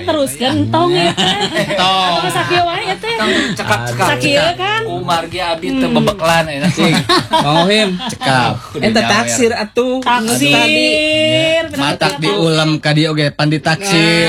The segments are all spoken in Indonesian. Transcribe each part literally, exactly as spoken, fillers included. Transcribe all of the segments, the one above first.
diteruskan tong ya teh. Tong sakieu wae teh. Cekap-cekap. Sakieu kan. Umar ge abi teu bebeklan eta cing. Mau him cekap. Eta taksir atuh. Taksir. Matak diulam ka dieu oge pan ditaksir.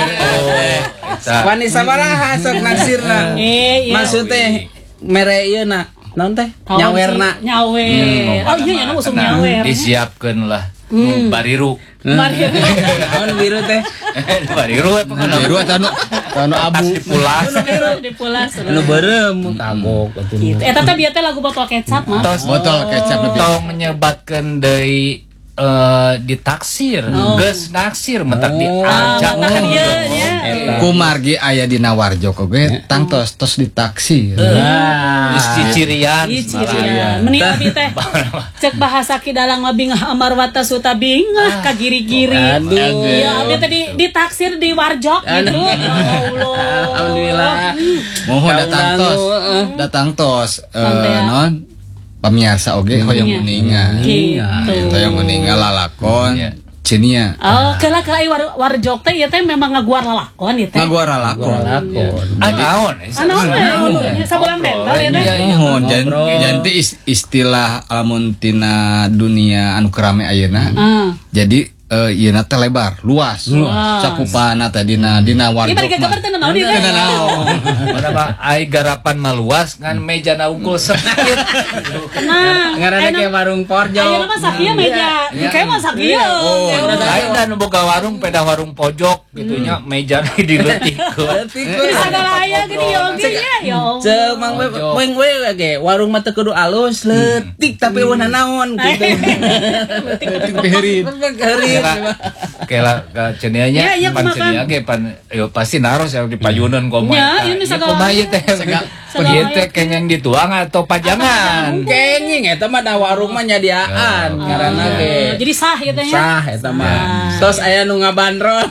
Wani sabaraha sok naksirna. Maksud teh mere ieu na naon teh? Nyawerna. Nyawer. Oh iya nya usum nyawer. Disiapkeun lah. Bariru. Bariru. Naon biru teh? Bariru apa kan? Biru anu anu abu dipulas. Dipulas. Anu beureum kagok atuh. Gitu. Eta teh bieu teh lagu botol kecap mah. Botol kecap tong menyebatkeun deui Uh, ditaksir, oh. Geus naksir mentak diajak kan ieu nya. Kumargi aya dina warjok oge tangtos tos ditaksir. Geus cicirian. Cicirian. Meni abi teh cek bahasa kidalang mah bingah amarwata suta bingah ka giri-giri. Ya abi teh ditaksir di warjok gitu. Allah. Alhamdulillah. Mohon datang tos. Datang tos non pamiarsa oge hoyong kuningan. Gitu. Hoyong kuningan lalakon cenia. Oh, kala kala war warjok teh ieu teh memang ngaguar lalakon ieu teh. Ngaguar lalakon. Ah naon? Naon? Sabulan mental ieu teh. Mohon janti istilah lamun tina dunia anu kerame ayeuna. Jadi ieu na teh lebar, luas. Cakupanna teh dina dina warjok. Ieu bari gambar teh naon ieu teh? Mana mah ai garapan mah luas ngan mejana unggul sempit. Nah, ngaranna ke warung porjo. Ayeuna mah sakieu meja. Kayak mah sakieu. Lain dan boga warung peda warung pojok gitu nya mejana dileutikkeun. Sagala aya gini oge nya ya. Ceuk mang weng we ge warung mah teu kudu alus, leutik tapi warna naon gitu. Leutik beherin. Beherin. Kela ka cenianya pan cenia ge pan yo pasti naros ya di payuneun komo. Ya, ieu sagala. Kumaha ieu teh? Ieu teh kengeng dituang atau pajangan? Kenging eta mah da warung mah nyadiaan ngaranna ge. Jadi sah ieu teh nya. Sah eta mah. Tos aya nu ngabandrol.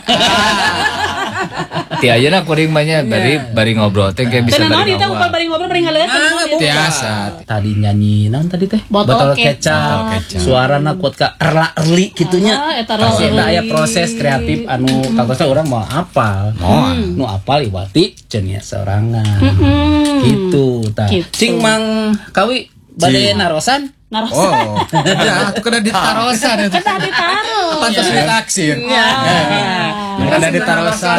Ti ayeuna kuring mah nya bari bari ngobrol teh ge bisa bari ngobrol. Teh bari ngobrol bari ngaleut. Tiasa. Tadi nyanyi naon tadi teh? Botol kecap. Suarana kuat ka erla-erli kitunya. Pasti aya proses kreatif anu kagosna urang mau apal. Nu apal Iwati cenah sorangan. Gitu tah. Cing Mang Kawi bade narosan? Narosan. Oh. Ya, itu kena ditarosan itu. Kena ditaruh. Pantas ditaksir. Ya. Kena ditarosan.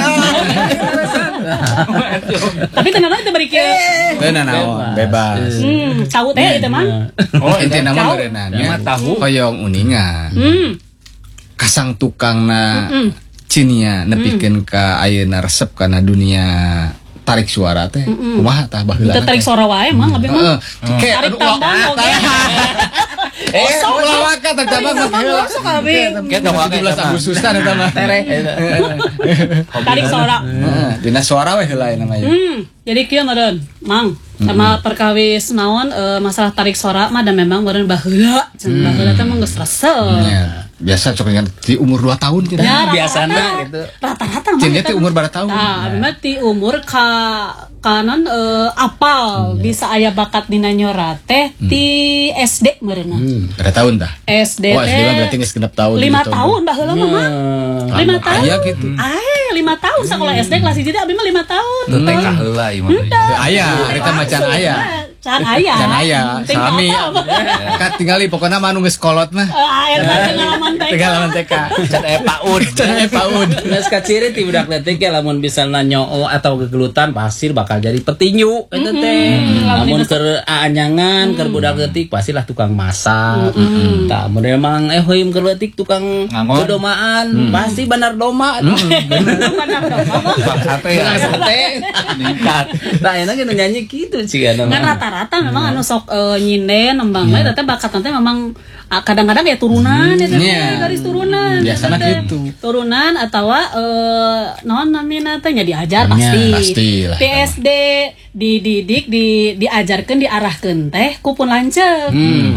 Tapi tenan itu bari kieu. Tenan naon, bebas. Hmm, tahu teh itu mah. Oh, intina mah berenanya tahu hoyong uningan. Hmm. Kasang tukangna cinia nepikeun ka ayeuna resep kana dunia tarik suara teh kumaha tah baheula teh tarik suara wae mah abi mah tarik tambang oge eh ulah waka teh tambang baheula sok abi kita tujuh belas Agustus tah eta mah tarik suara dina suara we heula namanya jadi kieu meureun Mang sama perkawis naon masalah tarik suara mah da memang meureun baheula cenah baheula teh mah geus resep biasa cok ingat di umur dua tahun kita ya, biasanya gitu rata-rata mah cinta ti umur berapa tahun nah ya. Memang ti umur ka kanan uh, apal hmm. bisa aya bakat dina nyora teh hmm. ti S D meureunna hmm. berapa tahun tah S D oh S D mah berarti geus genep tahun lima tahun baheula mah lima tahun aya gitu aya lima tahun sakola S D kelas hiji abi mah lima tahun teh T K heula ieu mah aya eta macan aya can aya can aya sami ka tingali pokona mah anu geus kolot mah aya pengalaman T K pengalaman T K can aya paud can aya paud geus kaciri ti budak leutik ya lamun bisa nyoo atau gegelutan pasti bakal jadi petinju eta teh lamun keur aanyangan keur budak leutik pastilah tukang masak tah mun emang eh hoyum keur leutik tukang domaan pasti benar doma benar doma sate sate ningkat tah enak nu nyanyi kitu cigana rata-rata memang anu sok uh, nyinden nembang mah eta teh bakat teh memang uh, kadang-kadang ya turunan ya teh garis turunan biasana gitu turunan atawa uh, naon namina teh nya diajar pasti pastilah T S D dididik di diajarkeun diarahkeun teh ku pun lanceuk